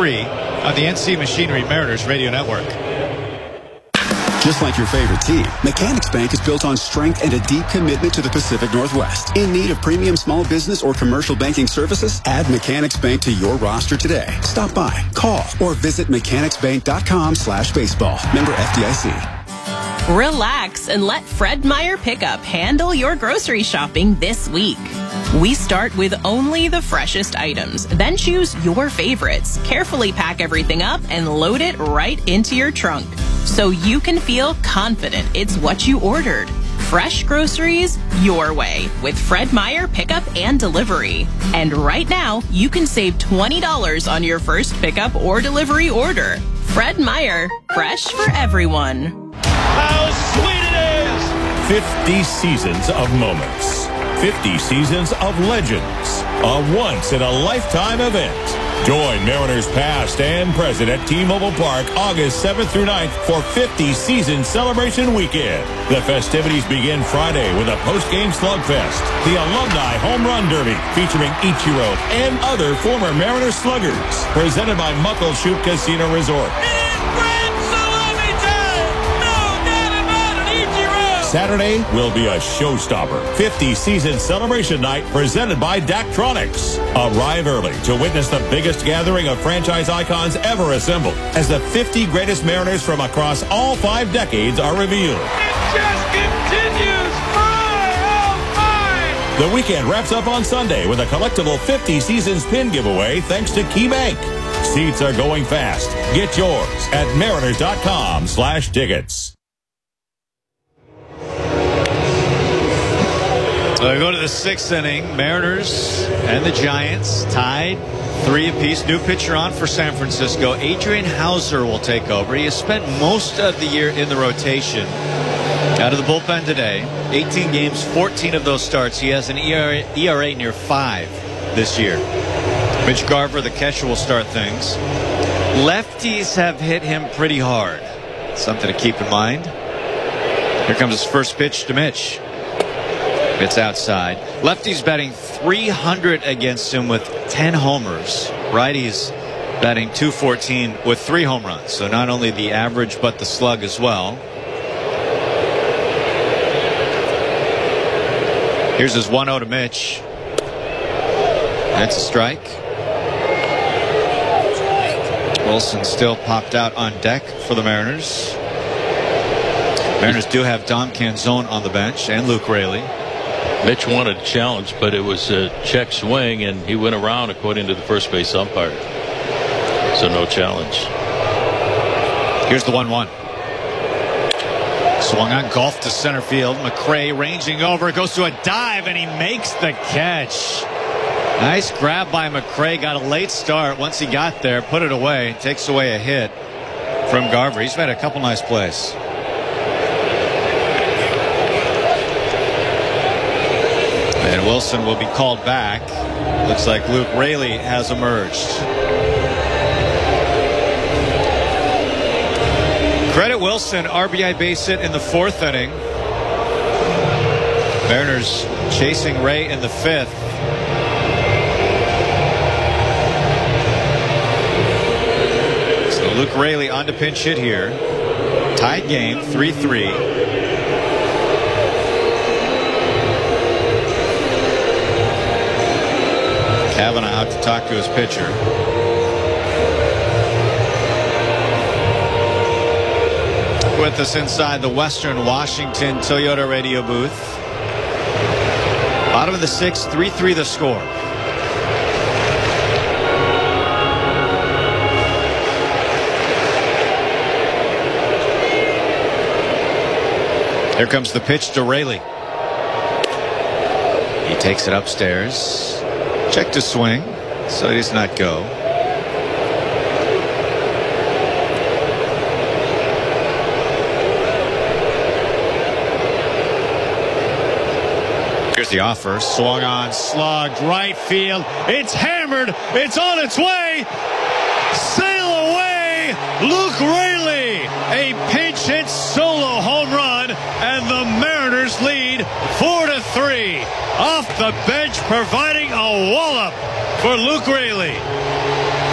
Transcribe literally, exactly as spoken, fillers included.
three on the N C Machinery Mariners Radio Network. Just like your favorite team, Mechanics Bank is built on strength and a deep commitment to the Pacific Northwest. In need of premium small business or commercial banking services? Add Mechanics Bank to your roster today. Stop by, call, or visit mechanicsbank.com slash baseball. Member F D I C. Relax and let Fred Meyer Pickup handle your grocery shopping this week. We start with only the freshest items, then choose your favorites. Carefully pack everything up and load it right into your trunk, so you can feel confident it's what you ordered. Fresh groceries your way with Fred Meyer Pickup and Delivery. And right now, you can save twenty dollars on your first pickup or delivery order. Fred Meyer, fresh for everyone. How sweet it is! fifty seasons of moments. fifty seasons of legends. A once-in-a-lifetime event. Join Mariners past and present at T-Mobile Park August seventh through ninth for fifty Season Celebration Weekend. The festivities begin Friday with a post-game slugfest, the Alumni Home Run Derby featuring Ichiro and other former Mariners sluggers, presented by Muckleshoot Casino Resort. Saturday will be a showstopper. fifty Season Celebration Night presented by Daktronics. Arrive early to witness the biggest gathering of franchise icons ever assembled as the fifty greatest Mariners from across all five decades are revealed. It just continues. Fly, oh, fly. The weekend wraps up on Sunday with a collectible fifty Seasons pin giveaway thanks to KeyBank. Seats are going fast. Get yours at mariners.com slash tickets. So we go to the sixth inning. Mariners and the Giants tied three apiece. New pitcher on for San Francisco. Adrian Hauser will take over. He has spent most of the year in the rotation. Out of the bullpen today. eighteen games, fourteen of those starts. He has an E R A near five this year. Mitch Garver, the catcher, will start things. Lefties have hit him pretty hard. Something to keep in mind. Here comes his first pitch to Mitch. It's outside. Lefty's batting three hundred against him with ten homers. Righty's batting two fourteen with three home runs. So not only the average, but the slug as well. Here's his one oh to Mitch. That's a strike. Wilson still popped out on deck for the Mariners. Mariners do have Dom Canzone on the bench and Luke Raley. Mitch wanted a challenge, but it was a check swing, and he went around according to the first base umpire. So no challenge. Here's the one one. Swung on, golf to center field. McRae ranging over, goes to a dive, and he makes the catch. Nice grab by McRae. Got a late start. Once he got there, put it away. Takes away a hit from Garver. He's made a couple nice plays. And Wilson will be called back. Looks like Luke Raley has emerged. Credit Wilson, R B I base hit in the fourth inning. Mariners chasing Ray in the fifth. So Luke Raley on to pinch hit here. Tied game, three three. Kavanaugh out to talk to his pitcher. With us inside the Western Washington Toyota radio booth. Bottom of the sixth, three three the score. Here comes the pitch to Raley. He takes it upstairs. Check to swing, so he does not go. Here's the offer. Swung on, slugged, right field. It's hammered. It's on its way. Sail away, Luke Raley. A pinch hit solo home run, and the Mariners lead four to three. Off the bench, providing a wallop for Luke Raley.